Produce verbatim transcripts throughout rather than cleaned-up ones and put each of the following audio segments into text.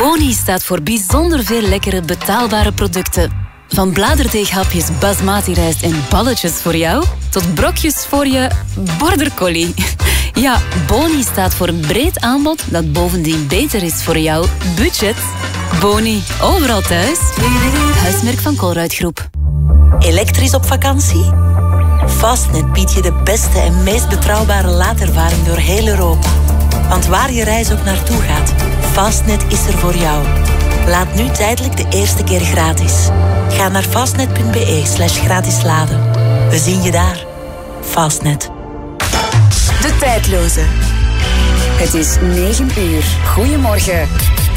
Boni staat voor bijzonder veel lekkere, betaalbare producten. Van bladerdeeghapjes basmati rijst en balletjes voor jou, tot brokjes voor je border collie. Ja, Boni staat voor een breed aanbod dat bovendien beter is voor jouw budget. Boni, overal thuis. Huismerk van Colruyt Groep. Elektrisch op vakantie? Fastnet biedt je de beste en meest betrouwbare laadervaring door heel Europa. Want waar je reis ook naartoe gaat, Fastnet is er voor jou. Laat nu tijdelijk de eerste keer gratis. Ga naar fastnet.be slash gratis laden. We zien je daar. Fastnet. De tijdloze. Het is negen uur. Goedemorgen.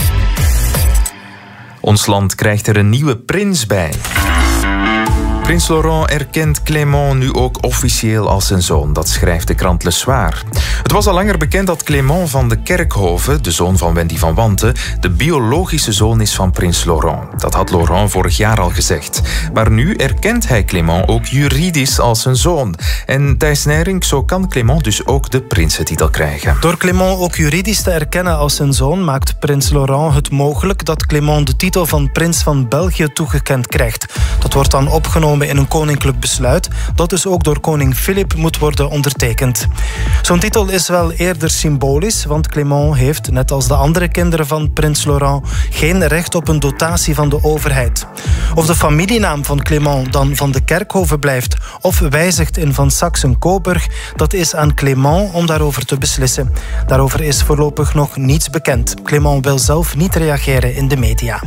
Ons land krijgt er een nieuwe prins bij. Prins Laurent erkent Clément nu ook officieel als zijn zoon. Dat schrijft de krant Le Soir. Het was al langer bekend dat Clément van de Kerkhoven, de zoon van Wendy van Wanten, de biologische zoon is van prins Laurent. Dat had Laurent vorig jaar al gezegd. Maar nu erkent hij Clément ook juridisch als zijn zoon. En Thijs Nijring, zo kan Clément dus ook de prinsentitel krijgen. Door Clément ook juridisch te erkennen als zijn zoon maakt prins Laurent het mogelijk dat Clément de titel van prins van België toegekend krijgt. Dat wordt dan opgenomen in een koninklijk besluit, dat dus ook door koning Filip moet worden ondertekend. Zo'n titel is wel eerder symbolisch, want Clément heeft, net als de andere kinderen van prins Laurent, geen recht op een dotatie van de overheid. Of de familienaam van Clément dan van de Kerkhoven blijft of wijzigt in van Saxe-Coburg, dat is aan Clément om daarover te beslissen. Daarover is voorlopig nog niets bekend. Clément wil zelf niet reageren in de media.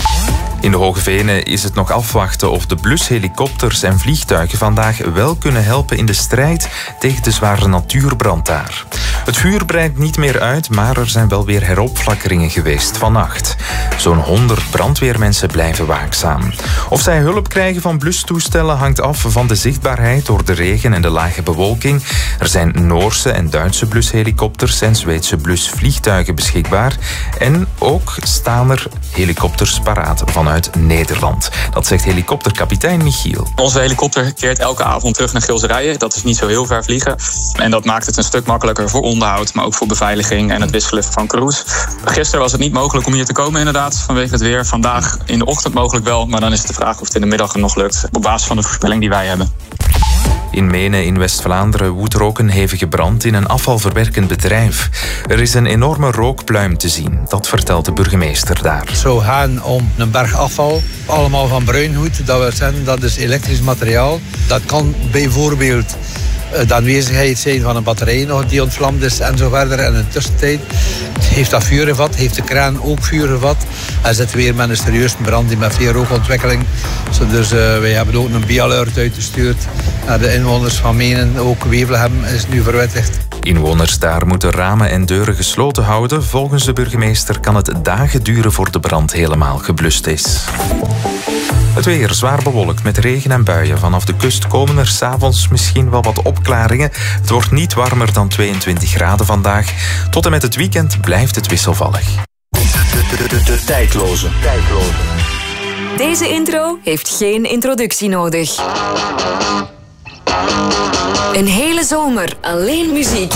In de Hoge Venen is het nog afwachten of de blushelikopters en vliegtuigen vandaag wel kunnen helpen in de strijd tegen de zware natuurbrand daar. Het vuur breidt niet meer uit, maar er zijn wel weer heropflakkeringen geweest vannacht. Zo'n honderd brandweermensen blijven waakzaam. Of zij hulp krijgen van blustoestellen hangt af van de zichtbaarheid door de regen en de lage bewolking. Er zijn Noorse en Duitse blushelikopters en Zweedse blusvliegtuigen beschikbaar. En ook staan er helikopters paraat vanuit Nederland. Dat zegt helikopterkapitein Michiel. Onze helikopter keert elke avond terug naar Gilserijen. Dat is niet zo heel ver vliegen. En dat maakt het een stuk makkelijker voor onderhoud, maar ook voor beveiliging en het wisselen van crews. Gisteren was het niet mogelijk om hier te komen inderdaad, vanwege het weer. Vandaag in de ochtend mogelijk wel, maar dan is het de vraag of het in de middag nog lukt, op basis van de voorspelling die wij hebben. In Menen in West-Vlaanderen woedt er ook een hevige brand in een afvalverwerkend bedrijf. Er is een enorme rookpluim te zien, dat vertelt de burgemeester daar. Het zou gaan om een berg afval, allemaal van bruingoed. Dat wil zeggen, dat is elektrisch materiaal. Dat kan bijvoorbeeld de aanwezigheid zijn van een batterij nog die ontvlamd is en zo verder. En in de tussentijd heeft dat vuur gevat, heeft de kraan ook vuur gevat. En zitten we weer met een serieuze brand die met veel rookontwikkeling. Dus uh, wij hebben ook een B-alert uitgestuurd naar de inwoners van Menen. Ook Wevelgem is nu verwittigd. Inwoners daar moeten ramen en deuren gesloten houden. Volgens de burgemeester kan het dagen duren voor de brand helemaal geblust is. Het weer zwaar bewolkt met regen en buien. Vanaf de kust komen er 's avonds misschien wel wat opklaringen. Het wordt niet warmer dan tweeëntwintig graden vandaag. Tot en met het weekend blijft het wisselvallig. De, de, de, de tijdloze. tijdloze. Deze intro heeft geen introductie nodig. Een hele zomer alleen muziek.